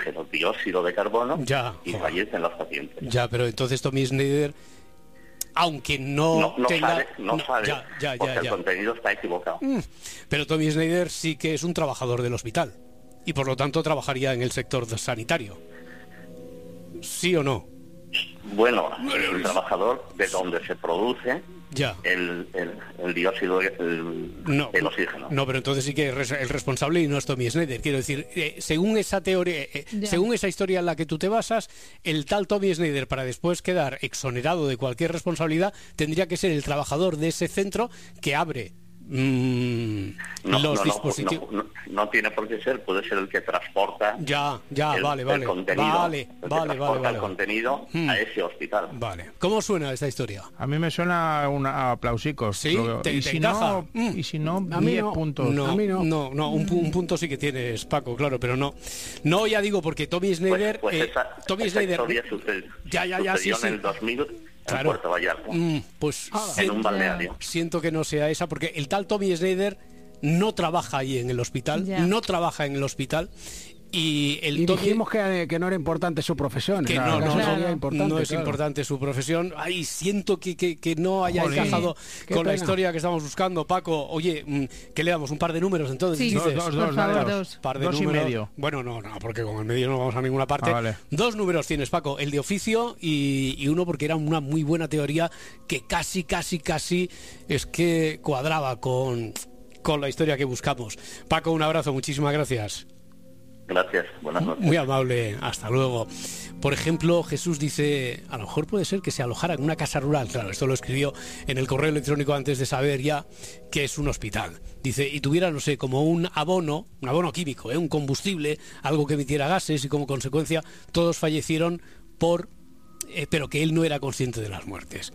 dióxido de carbono Ya, y joder. fallecen los pacientes. Ya, pero entonces Tommy Snyder, aunque no tenga... No sabe, Ya. porque el contenido está equivocado. Pero Tommy Snyder sí que es un trabajador del hospital y por lo tanto trabajaría en el sector sanitario. ¿Sí o no? Bueno, el trabajador de donde se produce Ya. el dióxido, el oxígeno. No, pero entonces sí que es el responsable y no es Tommy Snyder. Quiero decir, según esa teoría, según esa historia en la que tú te basas, el tal Tommy Snyder, para después quedar exonerado de cualquier responsabilidad, tendría que ser el trabajador de ese centro que abre los dispositivos. No tiene por qué ser, puede ser el que transporta el contenido, vale. el contenido a ese hospital. Vale. ¿Cómo suena esta historia? A mí me suena a aplausicos. ¿Sí? Y si encaja? y si no, A mí 10 no. puntos. A mí no. No, un punto sí que tienes, Paco, claro, pero no. No, ya digo, porque Tommy Snyder... Tommy esa Snyder... historia sucedió sí. en el 2000 Claro. en Puerto Vallarta, pues en un balneario. siento que no sea esa, porque el tal Tommy Snyder no trabaja ahí en el hospital, y el Tommy... dijimos que no era importante su profesión. Que no es importante su profesión. Ay, siento que no haya encajado con la historia que estamos buscando, Paco. Oye, ¿qué le damos? ¿Un par de números entonces? Sí, ¿Dices? dos. Par de dos números. y medio. Bueno, no, porque con el medio no vamos a ninguna parte. Vale. 2 números tienes, Paco, el de oficio y uno porque era una muy buena teoría que casi es que cuadraba con la historia que buscamos. Paco, un abrazo, muchísimas gracias. Gracias, buenas noches. Muy amable, hasta luego. Por ejemplo, Jesús dice, a lo mejor puede ser que se alojara en una casa rural. Claro, esto lo escribió en el correo electrónico antes de saber ya que es un hospital. Dice, y tuviera, no sé, como un abono químico, un combustible, algo que emitiera gases y como consecuencia todos fallecieron pero que él no era consciente de las muertes.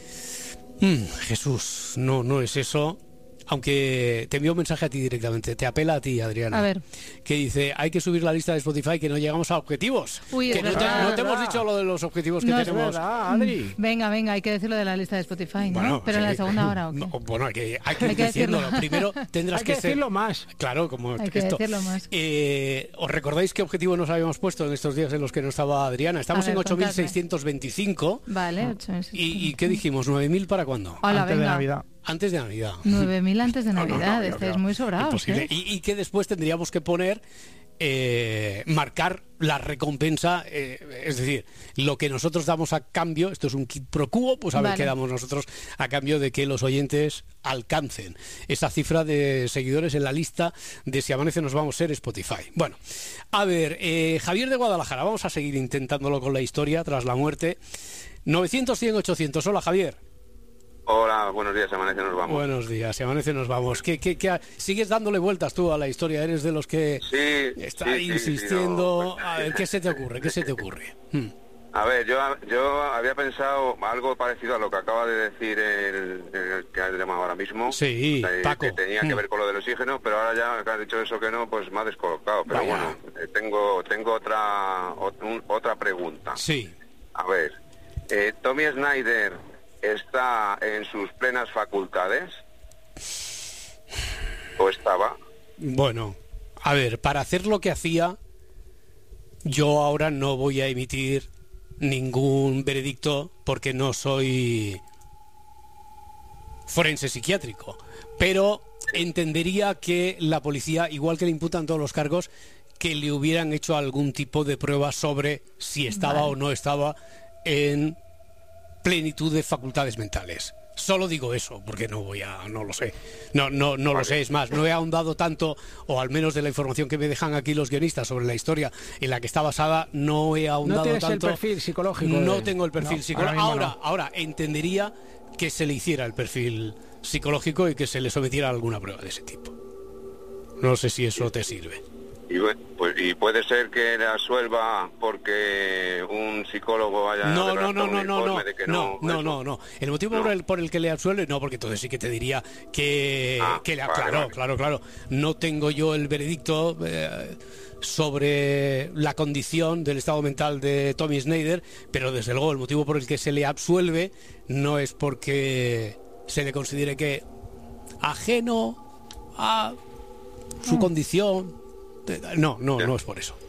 Jesús, no es eso. Aunque te envió un mensaje a ti directamente, te apela a ti, Adriana. A ver. Que dice, hay que subir la lista de Spotify, que no llegamos a objetivos. Uy, que es no verdad. te hemos dicho lo de los objetivos que No es tenemos. Adri. Venga, hay que decirlo de la lista de Spotify, ¿no? Bueno, Pero en sí. la segunda hora, ¿o qué? No, bueno, hay que Hay que decirlo. decirlo. Primero tendrás Hay que decirlo ser... más. Claro, como Hay que esto. decirlo más. ¿Os recordáis qué objetivo nos habíamos puesto en estos días en los que no estaba Adriana? Estamos A ver, en 8.625. Vale, 8.625. ¿Y qué dijimos? ¿9.000 para cuándo? Hola, Antes de venga. Navidad. Antes de Navidad. 9.000 antes de Navidad, yo estáis creo. muy sobrados. Imposible. Y que después tendríamos que poner, marcar la recompensa, es decir, lo que nosotros damos a cambio, esto es un quid pro quo, pues a ver Vale. qué damos nosotros a cambio de que los oyentes alcancen esa cifra de seguidores en la lista de Si Amanece Nos Vamos a ser Spotify. Bueno, a ver, Javier de Guadalajara, vamos a seguir intentándolo con la historia tras la muerte. 900, 100, 800. Hola, Javier. Hola, buenos días, Amanece Nos Vamos. Buenos días, Si Amanece Nos Vamos. ¿Qué sigues dándole vueltas tú a la historia? ¿Eres de los que está insistiendo? Sí, A ver, ¿qué se te ocurre? A ver, yo había pensado algo parecido a lo que acaba de decir el que ha llamado ahora mismo. Sí, Paco. Que tenía que ver con lo del oxígeno, pero ahora ya que has dicho eso que no, pues me ha descolocado. Pero Vaya. bueno, tengo otra pregunta. Sí. A ver, Tommy Snyder está en sus plenas facultades, ¿o estaba? Bueno, a ver, para hacer lo que hacía, yo ahora no voy a emitir ningún veredicto porque no soy forense psiquiátrico, pero entendería que la policía, igual que le imputan todos los cargos, que le hubieran hecho algún tipo de prueba sobre si estaba o no estaba en plenitud de facultades mentales. Solo digo eso, porque no lo sé. No lo sé, es más, no he ahondado tanto, o al menos de la información que me dejan aquí los guionistas sobre la historia en la que está basada, no he ahondado tanto. No tienes el perfil psicológico. No tengo el perfil psicológico. ahora mismo Ahora entendería que se le hiciera el perfil psicológico y que se le sometiera a alguna prueba de ese tipo. No sé si eso te sirve. Y puede ser que la absuelva porque un psicólogo haya No. de que No. El motivo por el que le absuelve, no, porque entonces sí que te diría que claro. No tengo yo el veredicto sobre la condición del estado mental de Tommy Snyder, pero desde luego el motivo por el que se le absuelve no es porque se le considere que ajeno a su condición. No es por eso.